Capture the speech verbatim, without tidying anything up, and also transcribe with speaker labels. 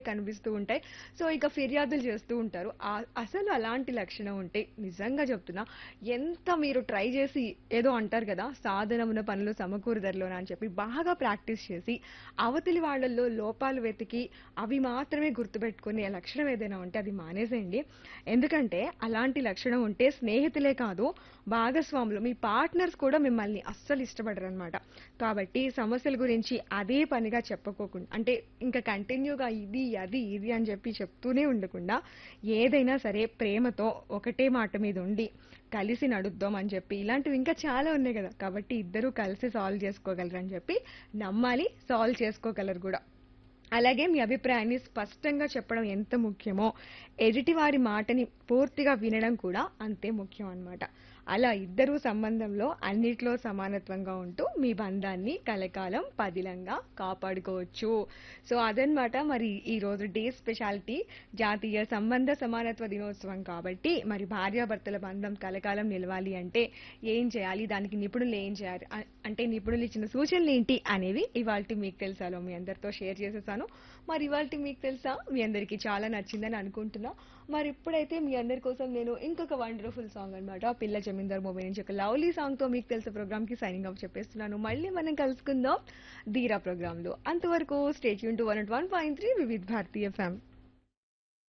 Speaker 1: కనిపిస్తూ ఉంటాయి. సో, ఇక ఫిర్యాదులు చేస్తూ ఉంటారు. ఆహ్, అసలు అలాంటి లక్షణం ఉంటే నిజంగా చెప్తున్నా ఎంత మీరు ట్రై చేసి ఏదో అంటారు కదా! సాధనమున పనులు సమకూరుదరిలోన అని చెప్పి బాగా ప్రాక్టీస్ చేసి, అవతలి వాళ్ళల్లో లోపాలు వెతికి అవి మాత్రమే గుర్తుపెట్టుకునే లక్షణం ఏదైనా ఉంటే అది మానేసేయండి. ఎందుకంటే అలాంటి లక్షణం ఉంటే స్నేహితులే కాదు, భాగస్వాములు మీ పార్ట్నర్స్ కూడా మిమ్మల్ని అస్సలు ఇష్టపడరనమాట. కాబట్టి సమస్యల గురించి అదే పనిగా చెప్పుకోకుండా అంటే ఇంకా కంటిన్యూగా ఇది, అది, ఇది అని చెప్పి చెప్తూనే ఉండకుండా ఏదైనా సరే ప్రేమతో ఒకటే మాట మీద ఉండి కలిసి నడుద్దాం అని చెప్పి ఇలాంటివి ఇంకా చాలా ఉన్నాయి కదా! కాబట్టి ఇద్దరూ కలిసి సాల్వ్ చేసుకోగలరని చెప్పి నమ్మాలి. సాల్వ్ చేసుకోగలరు కూడా. అలాగే మీ అభిప్రాయాన్ని స్పష్టంగా చెప్పడం ఎంత ముఖ్యమో, ఎదుటివారి మాటని పూర్తిగా వినడం కూడా అంతే ముఖ్యం అన్నమాట. అలా ఇద్దరూ సంబంధంలో అన్నిట్లో సమానత్వంగా ఉంటూ మీ బంధాన్ని కలకాలం పదిలంగా కాపాడుకోవచ్చు. సో అదనమాట మరి ఈ రోజు డే స్పెషాలిటీ జాతీయ సంబంధ సమానత్వ దినోత్సవం కాబట్టి మరి భార్యాభర్తల బంధం కలకాలం నిలవాలి అంటే ఏం చేయాలి? దానికి నిపుణులు ఏం చేయాలి? అ- అంటే నిపుణులు ఇచ్చిన సూచనలు ఏంటి అనేవి ఇవాల్టి మీకు తెలుసాలో మీ అందరితో షేర్ చేసేసాను. మరి ఇవాల్టి మీకు తెలుసా మీ అందరికీ చాలా నచ్చిందని అనుకుంటున్నా. మరి ఇప్పుడైతే మీ అందరి కోసం నేను ఇంకొక వండర్ఫుల్ సాంగ్ అన్నమాట పిల్ల జమీందార్ మూవీ నుంచి ఒక లవ్లీ సాంగ్ తో మీకు తెలిసే ప్రోగ్రామ్ కి సైనింగ్ ఆఫ్ చెప్పేస్తున్నాను. మళ్ళీ మనం కలుసుకుందాం ధీరా ప్రోగ్రామ్ లో. అంతవరకు state Yoon to one one point three Vividh Bharatiya FM.